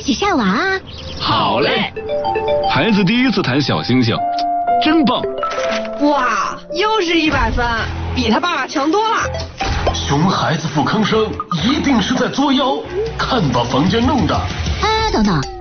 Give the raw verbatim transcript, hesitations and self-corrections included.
起晒娃啊！ 好嘞！孩子第一次弹小星星，真棒！ 哇，又是一百分，比他爸爸强多了。 熊孩子付吭声，一定是在作妖，看把房间弄的。 哎，等等。